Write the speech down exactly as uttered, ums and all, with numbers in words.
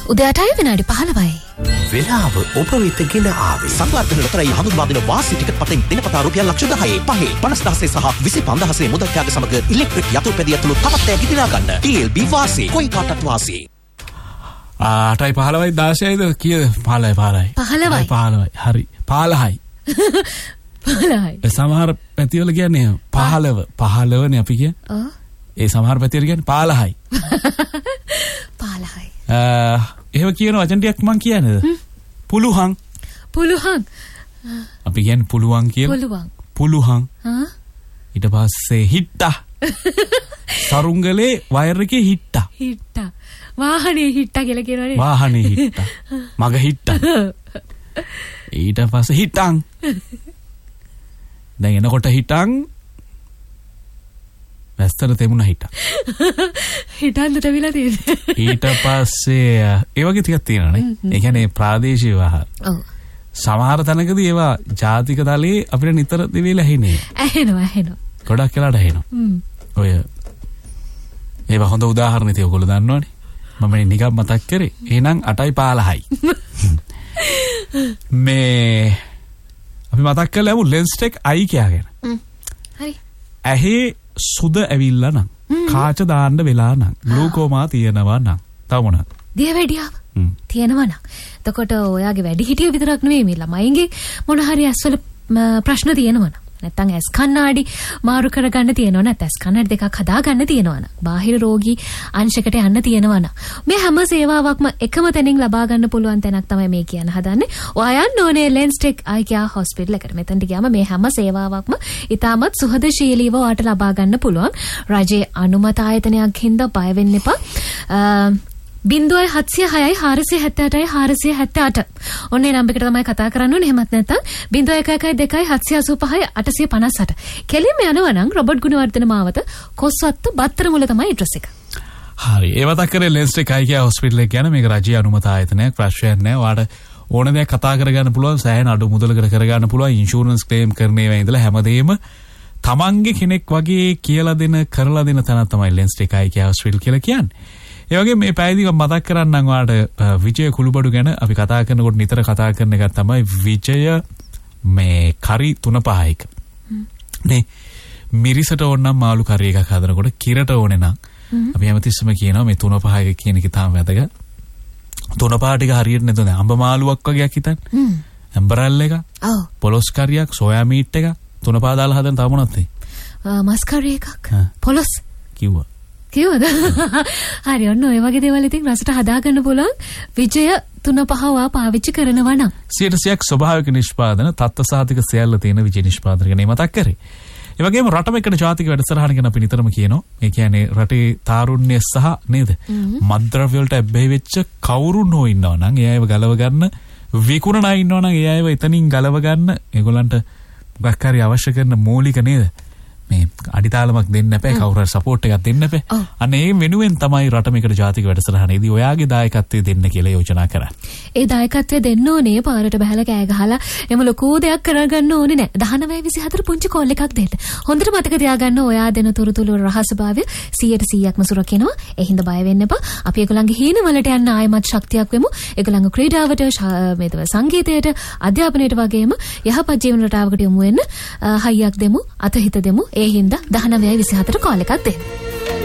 උදෑටයි විනාඩි පහළොවයි. වෙලාව ඔබ වෙතගෙන ආවේ සංවර්ධනතරයි හඳුන්වා දෙන වාසි ටිකට් පතෙන් දිනපතා රුපියල් ලක්ෂ දහය පහේ පනස් දහසේ සහ විසි පන්දහසේ මුදල් ත්‍යාග සමග ඉලෙක්ට්‍රික් යතුරු පැදිය ඇතුළු තවත් ඈ ගිදිනා ගන්න. ටී එල් බී වාසි කොයි කාටත් වාසි. ආටයි පහළොවයි දාසයයිද කීයද? පහළොවයි පහළොවයි. පහළොවයි. පහළොවයි. හරි. පහළොවයි. පහළොවයි. සමහර පැතිවල කියන්නේ පහළොව. පහළොවනේ අපි කියන්නේ. ඔව්. ඒ සමහර පැතිවල කියන්නේ පහළොවයි. පහළොවයි. එහෙම කියන වචන ටිකක් මං කියන්නේද? පුළුවන්. පුළුවන්. අපි කියන්නේ පුළුවන් කියලා. පුළුවන්. පුළුවන්. හා? ඊට පස්සේ හිට්ටා. සරුංගලේ වයර් එකේ හිට්ටා. හිට්ටා. වාහනේ හිට්ටා කියලා කියනවනේ. වාහනේ හිට්ටා. මග හිට්ටා. ඊට පස්සේ හිටන්. දැන් එනකොට හිටන් වැස්සට තෙමුණ හිටන්. හිටන් දෙවිලා තියෙන්නේ. ඊට පස්සේ ඒ වගේ ටිකක් තියෙනවානේ. ඒ කියන්නේ ප්‍රාදේශීය වාහන. ඔව්. සමහර තැනකදී ඒවා ජාතික තලයේ අපිට නිතර දෙවිලා ඇහෙන්නේ. ඇහෙනවා ඇහෙනවා. ගොඩක් වෙලාට ඇහෙනවා. හ්ම්. ඔය ඒවා හොඳ උදාහරණ තියෙ ඔයගොල්ලෝ දන්නවනේ. මම නිකන් මතක් කරේ. එහෙනම් අටයි පහළොවයි. මේ අපි මතක් කරලා යමු ලෙන්ස් ටෙක් අයි කියාගෙන. හරි. ඇහි සුද ඇවිල්ලා නම් කාච දාන්න වෙලා නම් ග්ලූකෝමා තියෙනවා නම් තව මොනවද? දියවැඩියාව තියෙනවා නම්. එතකොට ඔයාගේ වැඩි හිටිය විතරක් නෙවෙයි මේ ළමයින්ගේ මොන හරි ඇස්වල ප්‍රශ්න තියෙනවා නම්. නැත්තම් ඇස් කණ්ණාඩි මාරු කරගන්න තියෙනවා නැත්නම් ඇස් කණ්ණාඩි දෙකක් හදාගන්න තියෙනවා නම් බාහිර රෝගී අංශයකට යන්න තියෙනවා නම් මේ හැම සේවාවක්ම එකම තැනින් ලබා ගන්න පුළුවන් තැනක් තමයි මේ කියන හදන්නේ. ඔයා යන්න ඕනේ ලෙන්ස් ටෙක් අයි කියා හොස්පිටල් එකට. මෙතනට ගියාම මේ හැම සේවාවක්ම ඉතාමත් සුහදශීලීව ඔයාට ලබා ගන්න පුළුවන්. රජයේ අනුමත ආයතනයක් හින්දා බය වෙන්න එපා. බිංදුවයි හත්සිය හයයි හාරසිය හැත්තෑ අටයි හාරසිය හැත්තෑ අට. ඔන්නේ නම්බර් එකට තමයි කතා කරන්න ඕනේ. එහෙමත් නැත්නම් බිංදුව එක එකයි දෙකයි හත්සිය අසූ පහයි අටසිය පනස් අට. කෙලින්ම යනවා නම් රොබර්ට් ගුණවර්ධන මාවත කොස්වත්ත බත්තර මුල තමයි ඇඩ්‍රස් එක. හරි. ඒ වතක් කරේ ලෙන්ස් ටෙක් අයි කියා හොස්පිටල් එක කියන්නේ මේක රජයේ අනුමත ආයතනයක්. ප්‍රශ්නයක් නැහැ. ඔයාලට ඕන දෙයක් කතා කරගන්න පුළුවන්. සෑහෙන අඩු මුදලකට කරගන්න පුළුවන්. ඉන්ෂුරන්ස් ක්ලේම් කරන ඒවා ඉඳලා හැමදේම තමන්ගේ කෙනෙක් වගේ කියලා දෙන කරලා දෙන තැනක් තමයි ලෙන්ස් ටෙක් අයි කියා හොස්පිටල් කියලා කියන්නේ. ඒ වගේ මේ පැයදී මම මතක් කරන්නම් ඔයාලට විජය කුළුබඩු ගැන අපි කතා කරනකොට නිතර කතා කරන එක තමයි විජය මේ කරි තුන පහයික. නේ මිරිසට ඕන නම් මාළු කරි එකක් හදනකොට කිරට ඕනේ නම් අපි හැමතිස්සෙම කියනවා මේ තුන පහයික කියන එක තාම වැදගත්. තුන පහ ටික හරියට නැතුව දැන් අඹ මාළුවක් වගේක් හිතන්න. ඇම්බරල් එක. ඔව්. පොලොස් කරියක්, සෝයා මීට් එක තුන පහ දාලා හදන තව මොනවද තියෙන්නේ? මස් කරි එකක්. පොලොස් කිව්වා. කිව්වද? හරි ඔන්න ඔය වගේ දේවල් ඉතින් රසට හදාගන්න පුළුවන් විජය තුන පහවා පාවිච්චි කරනවා නම්. සියයට ස්වභාවික නිෂ්පාදන තත්ත්ව සාධක සියල්ල තියෙන විජය නිෂ්පාදන ගැන මතක් කරේ. ඒ වගේම රටම එකට ජාතික වැඩසටහන ගැන අපි නිතරම කියනවා. ඒ කියන්නේ රටේ තාරුණ්‍ය සහ නේද? මත්ද්‍රව්‍ය වලට ඇබ්බැහි වෙච්ච කවුරුන් හෝ ඉන්නවා නම් ඒ අයව ගලව ගන්න විකුණන අය ඉන්නවා නම් ඒ අයව එතනින් ගලව ගන්න ඒගොල්ලන්ට මොකක් හරි අවශ්‍ය කරන මූලික නේද? මේ අඩිතාලමක් දෙන්න එපා කවුරු හරි සපෝට් එකක් දෙන්න එපා. අන්න ඒ වෙනුවෙන් තමයි රට මේකට ජාතික වැඩසටහනේදී ඔයාගේ දායකත්වය දෙන්න කියලා යෝජනා කරන්නේ. ඒ දායකත්වය දෙන්න ඕනේ පාරට බහලා කෑ ගහලා එම ලොකු දෙයක් කරගන්න ඕනේ නෑ. දහනවය විසිහතර පුංචි කෝල් එකක් දෙන්න. හොඳට මතක තියාගන්න ඔයා දෙන තොරතුරු රහස්‍යභාවය සියයට සීයක්ම සුරකිනවා. ඒ හින්දා බය වෙන්න එපා. අපි ඒගොල්ලන්ගේ හීන වලට යන්න ආයමත් ශක්තියක් වෙමු. ඒගොල්ලන්ගේ ක්‍රීඩාවට මේතව සංගීතයට අධ්‍යාපනයට වගේම යහපත් ජීවන රටාවකට යොමු වෙන්න හයියක් දෙමු අතහිත දෙමු. ඒ හින්දා දහනවයයි විසිහතර කෝල් එකක් දෙන්න.